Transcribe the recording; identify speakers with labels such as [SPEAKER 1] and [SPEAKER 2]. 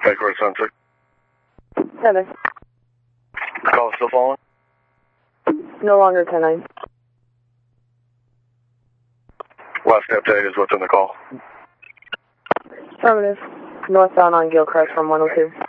[SPEAKER 1] Backroad Sunset.
[SPEAKER 2] 7.
[SPEAKER 1] Call still following?
[SPEAKER 2] No longer 10-9.
[SPEAKER 1] Last update is what's in the call.
[SPEAKER 2] Affirmative. Northbound on Gilchrist from 102.